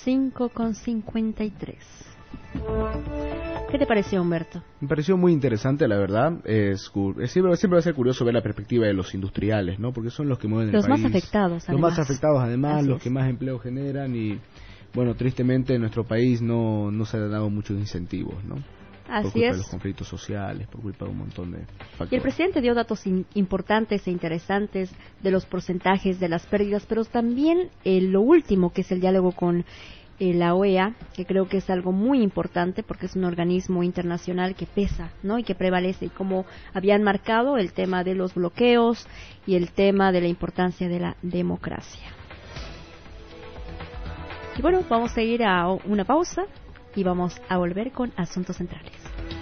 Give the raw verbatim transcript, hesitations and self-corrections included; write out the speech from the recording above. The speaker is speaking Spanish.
cinco con cincuenta y tres. ¿Qué te pareció, Humberto? Me pareció muy interesante, la verdad. Es, es siempre, siempre va a ser curioso ver la perspectiva de los industriales, ¿no? Porque son los que mueven los el país. Los más afectados, además. Los más afectados, además, Así los es. que más empleo generan y, bueno, tristemente en nuestro país no, no se han dado muchos incentivos, ¿no? Así por culpa es. de los conflictos sociales, por culpa de un montón de factores. Y el presidente dio datos in, importantes e interesantes de los porcentajes de las pérdidas, pero también eh, lo último, que es el diálogo con eh, la O E A, que creo que es algo muy importante porque es un organismo internacional que pesa, ¿no? Y que prevalece, y como habían marcado el tema de los bloqueos y el tema de la importancia de la democracia. Y bueno, vamos a ir a una pausa y vamos a volver con Asuntos Centrales.